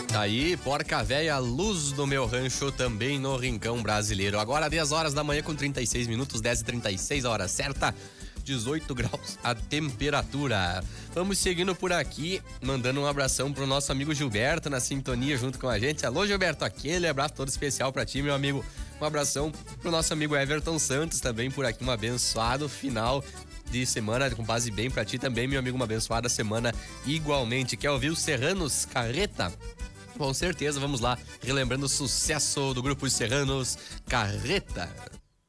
Tá aí, Porca Véia, luz do meu rancho, também no Rincão Brasileiro. Agora 10 horas da manhã com 36 minutos, 10h36, a hora certa, 18 graus a temperatura. Vamos seguindo por aqui, mandando um abração pro nosso amigo Gilberto na sintonia junto com a gente. Alô, Gilberto, aquele abraço todo especial pra ti, meu amigo. Um abração pro nosso amigo Everton Santos também por aqui, um abençoado final de semana, com base bem pra ti também, meu amigo, uma abençoada semana igualmente. Quer ouvir os Serranos Carreta? Com certeza, vamos lá, relembrando o sucesso do grupo Os Serranos Carreta.